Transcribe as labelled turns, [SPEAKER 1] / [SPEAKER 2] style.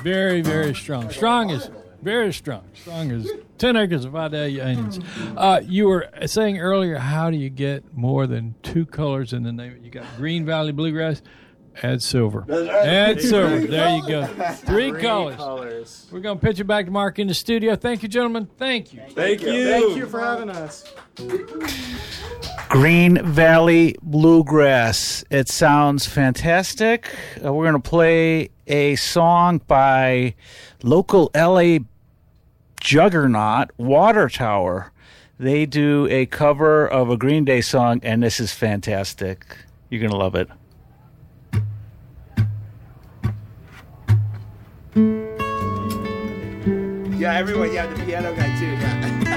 [SPEAKER 1] Very, very strong. Strong is very strong. Strong as 10 acres of Vidalia onions. You were saying earlier, how do you get more than 2 colors in the name? You got Green Valley Bluegrass. Add silver. Add silver. There you go. 3 colors. We're going to pitch it back to Mark in the studio. Thank you, gentlemen. Thank you.
[SPEAKER 2] Thank you.
[SPEAKER 3] Thank you for having us.
[SPEAKER 4] Green Valley Bluegrass. It sounds fantastic. We're going to play a song by local LA juggernaut, Water Tower. They do a cover of a Green Day song, and this is fantastic. You're going to love it.
[SPEAKER 3] Yeah, everyone. Yeah, the piano guy too. Yeah.